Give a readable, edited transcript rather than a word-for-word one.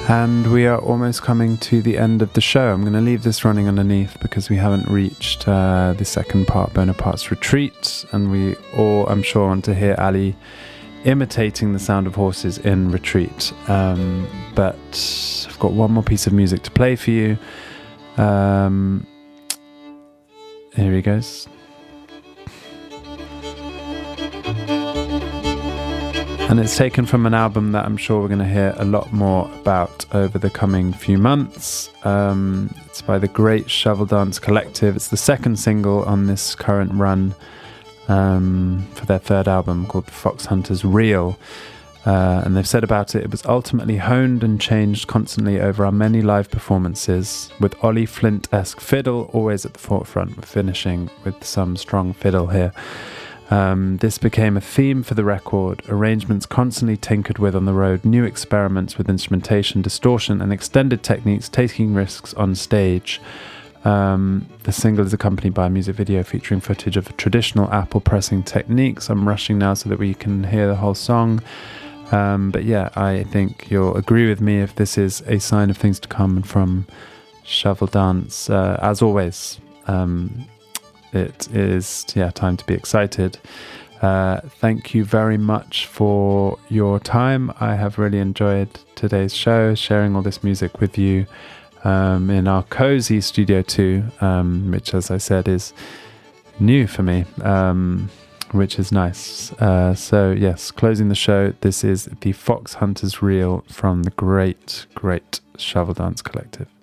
And we are almost coming to the end of the show. I'm going to leave this running underneath because we haven't reached the second part, Bonaparte's Retreat, and we all, I'm sure, want to hear Ali imitating the sound of horses in Retreat. But I've got one more piece of music to play for you. Here he goes. And it's taken from an album that I'm sure we're going to hear a lot more about over the coming few months. It's by the great Shovel Dance Collective. It's the second single on this current run for their third album called Fox Hunters Reel. And they've said about it, it was ultimately honed and changed constantly over our many live performances, with Ollie Flint-esque fiddle always at the forefront. We're finishing with some strong fiddle here. This became a theme for the record, arrangements constantly tinkered with on the road, new experiments with instrumentation, distortion and extended techniques, taking risks on stage. The single is accompanied by a music video featuring footage of traditional apple pressing techniques. I'm rushing now so that we can hear the whole song. But yeah, I think you'll agree with me if this is a sign of things to come from Shovel Dance. As always, it is time to be excited. Thank you very much for your time. I have really enjoyed today's show, sharing all this music with you in our cozy Studio 2, which, as I said, is new for me, which is nice. So yes, closing the show, this is the Fox Hunters Reel from the great Shovel Dance Collective.